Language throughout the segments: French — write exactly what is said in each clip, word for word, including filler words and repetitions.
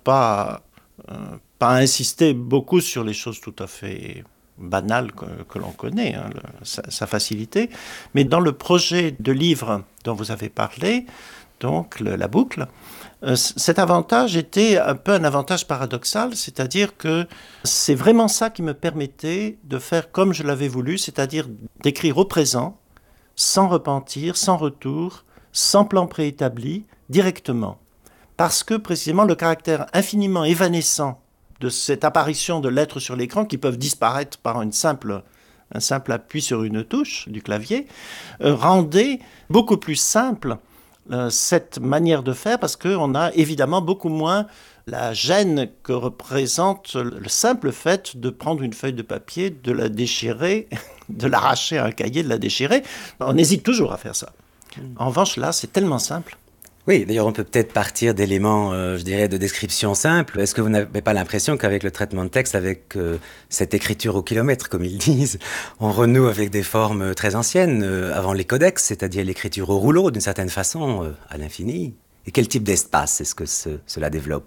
pas, euh, pas insister beaucoup sur les choses tout à fait banales que, que l'on connaît, hein, le, sa, sa facilité. Mais dans le projet de livre dont vous avez parlé, donc le, la boucle, euh, cet avantage était un peu un avantage paradoxal, c'est-à-dire que c'est vraiment ça qui me permettait de faire comme je l'avais voulu, c'est-à-dire d'écrire au présent, sans repentir, sans retour, sans plan préétabli, directement. Parce que précisément le caractère infiniment évanescent de cette apparition de lettres sur l'écran qui peuvent disparaître par une simple, un simple appui sur une touche du clavier, euh, rendait beaucoup plus simple euh, cette manière de faire parce qu'on a évidemment beaucoup moins la gêne que représente le simple fait de prendre une feuille de papier, de la déchirer, de l'arracher à un cahier, de la déchirer. On hésite toujours à faire ça. En revanche, là, c'est tellement simple. Oui, d'ailleurs, on peut peut-être partir d'éléments, euh, je dirais, de description simple. Est-ce que vous n'avez pas l'impression qu'avec le traitement de texte, avec euh, cette écriture au kilomètre, comme ils disent, on renoue avec des formes très anciennes, euh, avant les codex, c'est-à-dire l'écriture au rouleau, d'une certaine façon, euh, à l'infini? Et quel type d'espace est-ce que ce, cela développe?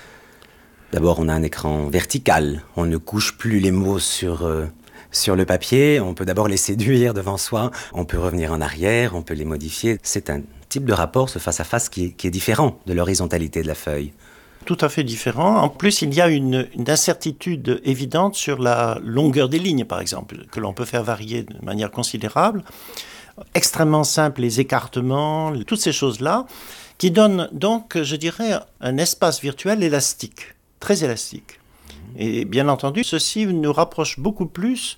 D'abord, on a un écran vertical. On ne couche plus les mots sur... Euh, Sur le papier, on peut d'abord les séduire devant soi, on peut revenir en arrière, on peut les modifier. C'est un type de rapport, ce face-à-face, qui est, qui est différent de l'horizontalité de la feuille. Tout à fait différent. En plus, il y a une, une incertitude évidente sur la longueur des lignes, par exemple, que l'on peut faire varier de manière considérable. Extrêmement simple, les écartements, toutes ces choses-là, qui donnent donc, je dirais, un espace virtuel élastique, très élastique. Et bien entendu, ceci nous rapproche beaucoup plus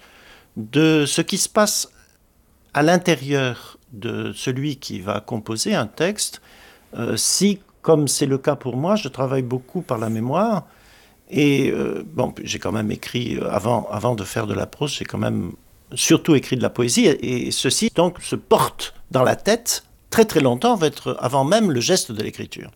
de ce qui se passe à l'intérieur de celui qui va composer un texte. Euh, si, comme c'est le cas pour moi, je travaille beaucoup par la mémoire, et euh, bon, j'ai quand même écrit, avant, avant de faire de la prose, j'ai quand même surtout écrit de la poésie, et, et ceci donc se porte dans la tête très très longtemps, avant même le geste de l'écriture.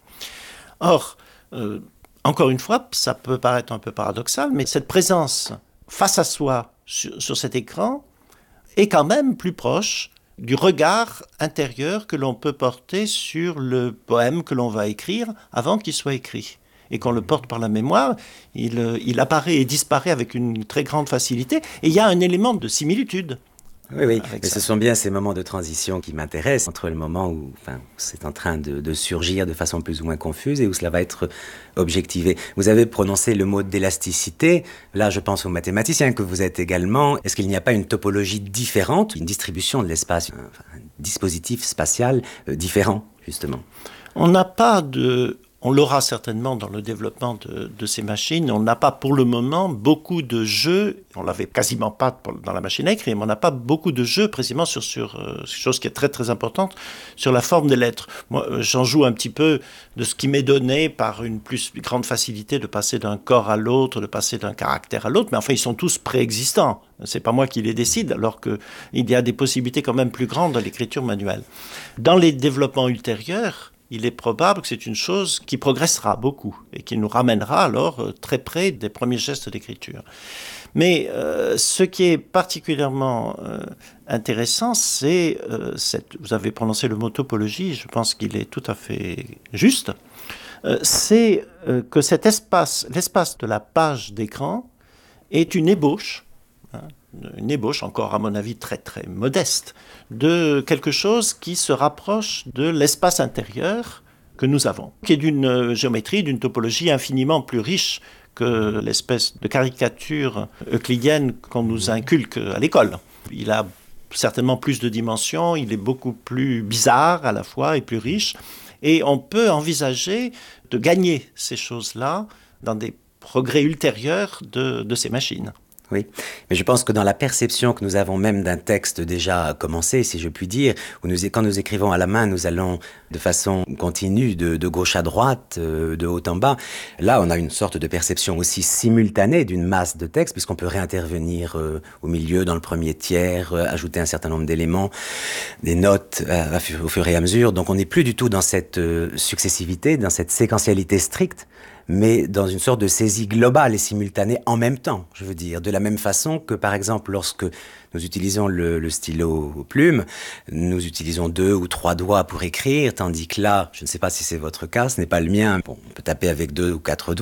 Or, euh, encore une fois, ça peut paraître un peu paradoxal, mais cette présence face à soi sur, sur cet écran est quand même plus proche du regard intérieur que l'on peut porter sur le poème que l'on va écrire avant qu'il soit écrit. Et qu'on le porte par la mémoire, il, il apparaît et disparaît avec une très grande facilité. Et il y a un élément de similitude. Oui, oui, mais ça. Ce sont bien ces moments de transition qui m'intéressent, entre le moment où enfin, c'est en train de, de surgir de façon plus ou moins confuse et où cela va être objectivé. Vous avez prononcé le mot d'élasticité. Là, je pense aux mathématiciens que vous êtes également. Est-ce qu'il n'y a pas une topologie différente, une distribution de l'espace, un, un dispositif spatial euh, différent, justement? On n'a pas de... On l'aura certainement dans le développement de, de ces machines. On n'a pas pour le moment beaucoup de jeux, on l'avait quasiment pas pour, dans la machine à écrire, mais on n'a pas beaucoup de jeux précisément sur, sur euh, chose qui est très très importante, sur la forme des lettres. Moi, euh, j'en joue un petit peu de ce qui m'est donné par une plus grande facilité de passer d'un corps à l'autre, de passer d'un caractère à l'autre, mais enfin ils sont tous préexistants. C'est pas moi qui les décide, alors qu'il y a des possibilités quand même plus grandes dans l'écriture manuelle. Dans les développements ultérieurs, il est probable que c'est une chose qui progressera beaucoup et qui nous ramènera alors euh, très près des premiers gestes d'écriture. Mais euh, ce qui est particulièrement euh, intéressant, c'est, euh, cette, vous avez prononcé le mot topologie, je pense qu'il est tout à fait juste, euh, c'est euh, que cet espace, l'espace de la page d'écran est une ébauche, hein, une ébauche encore à mon avis très très modeste, de quelque chose qui se rapproche de l'espace intérieur que nous avons, qui est d'une géométrie, d'une topologie infiniment plus riche que l'espèce de caricature euclidienne qu'on nous inculque à l'école. Il a certainement plus de dimensions, il est beaucoup plus bizarre à la fois et plus riche, et on peut envisager de gagner ces choses-là dans des progrès ultérieurs de, de ces machines. Oui, mais je pense que dans la perception que nous avons même d'un texte déjà commencé, si je puis dire, où nous, quand nous écrivons à la main, nous allons de façon continue, de, de gauche à droite, euh, de haut en bas. Là, on a une sorte de perception aussi simultanée d'une masse de texte, puisqu'on peut réintervenir euh, au milieu, dans le premier tiers, euh, ajouter un certain nombre d'éléments, des notes euh, au fur et à mesure. Donc on n'est plus du tout dans cette euh, successivité, dans cette séquentialité stricte, mais dans une sorte de saisie globale et simultanée en même temps, je veux dire. De la même façon que, par exemple, lorsque nous utilisons le, le stylo plume, nous utilisons deux ou trois doigts pour écrire, tandis que là, je ne sais pas si c'est votre cas, ce n'est pas le mien, bon, on peut taper avec deux ou quatre doigts,